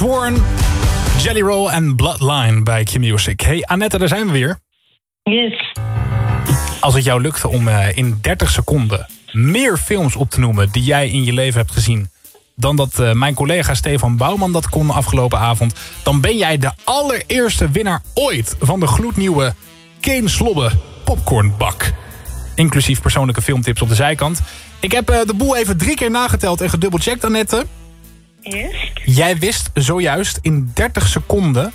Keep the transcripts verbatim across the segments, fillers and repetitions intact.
Warren, Jelly Roll en Bloodline bij Q-Music. Hey Annette, daar zijn we weer. Yes. Als het jou lukte om uh, in dertig seconden meer films op te noemen die jij in je leven hebt gezien dan dat uh, mijn collega Stefan Bouwman dat kon afgelopen avond, dan ben jij de allereerste winnaar ooit van de gloednieuwe Keen Slobbe popcornbak. Inclusief persoonlijke filmtips op de zijkant. Ik heb uh, de boel even drie keer nageteld en gedubbelcheckt, Annette. Yes. Jij wist zojuist in dertig seconden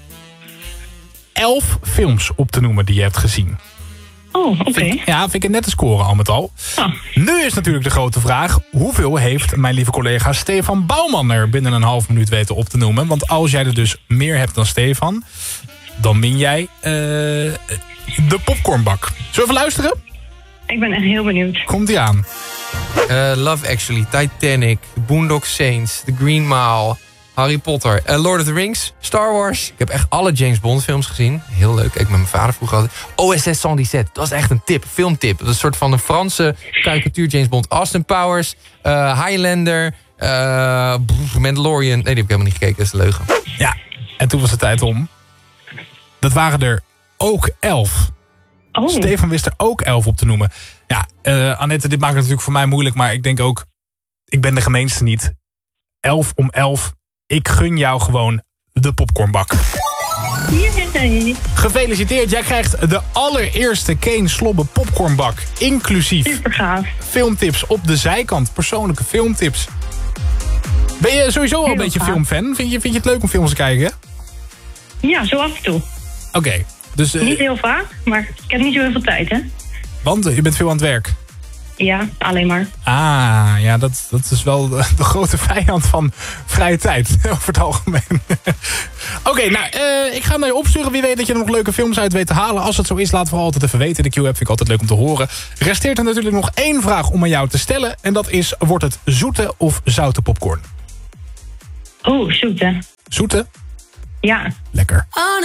elf films op te noemen die je hebt gezien. Oh, oké. Okay. Ja, vind ik een nette score al met al. Oh. Nu is natuurlijk de grote vraag, hoeveel heeft mijn lieve collega Stefan Bouwman er binnen een half minuut weten op te noemen? Want als jij er dus meer hebt dan Stefan, dan win jij uh, de popcornbak. Zullen we even luisteren? Ik ben echt heel benieuwd. Komt-ie aan. Uh, Love Actually, Titanic, Boondock Saints, The Green Mile, Harry Potter, uh, Lord of the Rings, Star Wars. Ik heb echt alle James Bond films gezien. Heel leuk. Ik met mijn vader vroeger altijd. O S S zesenzestig, dat was echt een tip, filmtip. Dat is een soort van een Franse karikatuur James Bond. Austin Powers, uh, Highlander, uh, Mandalorian. Nee, die heb ik helemaal niet gekeken, dat is een leugen. Ja, en toen was de tijd om. Dat waren er ook elf. Oh. Stefan wist er ook elf op te noemen. Ja, uh, Annette, dit maakt het natuurlijk voor mij moeilijk, maar ik denk ook, ik ben de gemeenste niet. Elf om elf. Ik gun jou gewoon de popcornbak. Yay. Gefeliciteerd, jij krijgt de allereerste Keen Slobbe popcornbak. Inclusief Super gaaf. filmtips op de zijkant, persoonlijke filmtips. Ben je sowieso al een beetje gaaf. filmfan? Vind je, vind je het leuk om films te kijken? Ja, zo af en toe. Oké, okay, dus... Uh, niet heel vaak, maar ik heb niet zo heel veel tijd, hè? Want uh, je bent veel aan het werk. Ja, alleen maar. Ah, ja, dat, dat is wel de, de grote vijand van vrije tijd, over het algemeen. Oké, okay, nou, uh, ik ga naar je opsturen. Wie weet dat je er nog leuke films uit weet te halen. Als het zo is, laat vooral altijd even weten. De Q-app vind ik altijd leuk om te horen. Resteert er natuurlijk nog één vraag om aan jou te stellen. En dat is, wordt het zoete of zoute popcorn? Oh, zoete. Zoete? Ja. Lekker.